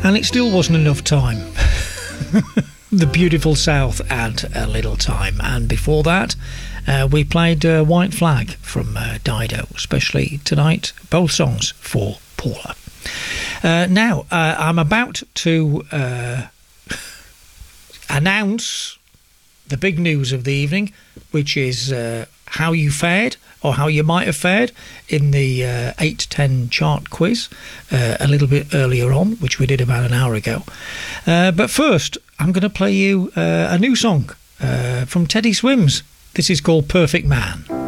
And it still wasn't enough time. The Beautiful South and A Little Time. And before that, we played White Flag from Dido, especially tonight. Both songs for Paula. Now, I'm about to announce the big news of the evening, which is how you fared, or how you might have fared in the 8 to 10 chart quiz a little bit earlier on, which we did about an hour ago. But first, I'm going to play you a new song from Teddy Swims. This is called Perfect Man.